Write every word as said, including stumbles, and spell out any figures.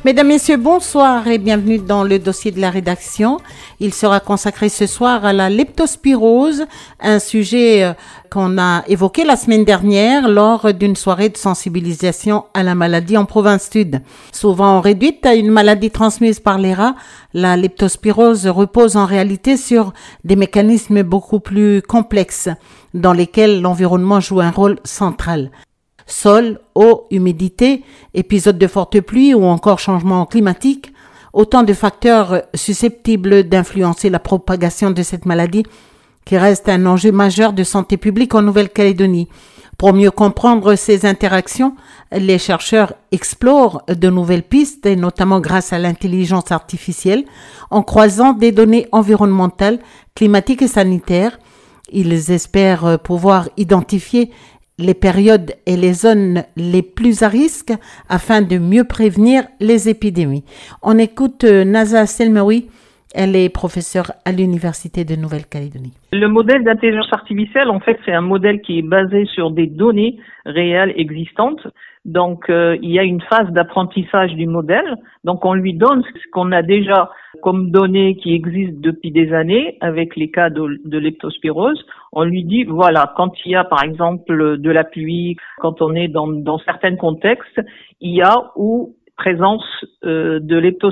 Mesdames, Messieurs, bonsoir et bienvenue dans le dossier de la rédaction. Il sera consacré ce soir à la leptospirose, un sujet qu'on a évoqué la semaine dernière lors d'une soirée de sensibilisation à la maladie en province sud. Souvent réduite à une maladie transmise par les rats, la leptospirose repose en réalité sur des mécanismes beaucoup plus complexes dans lesquels l'environnement joue un rôle central. Sol, eau, humidité, épisodes de forte pluie ou encore changement climatique, autant de facteurs susceptibles d'influencer la propagation de cette maladie qui reste un enjeu majeur de santé publique en Nouvelle-Calédonie. Pour mieux comprendre ces interactions, les chercheurs explorent de nouvelles pistes, et notamment grâce à l'intelligence artificielle, en croisant des données environnementales, climatiques et sanitaires. Ils espèrent pouvoir identifier les périodes et les zones les plus à risque afin de mieux prévenir les épidémies. On écoute Naza Selmaoui, elle est professeure à l'Université de Nouvelle-Calédonie. Le modèle d'intelligence artificielle, en fait, c'est un modèle qui est basé sur des données réelles existantes. Donc, euh, il y a une phase d'apprentissage du modèle. Donc, on lui donne ce qu'on a déjà comme données qui existent depuis des années avec les cas de, de leptospirose. On lui dit, voilà, quand il y a, par exemple, de la pluie, quand on est dans, dans certains contextes, il y a ou présence euh, de leptospirose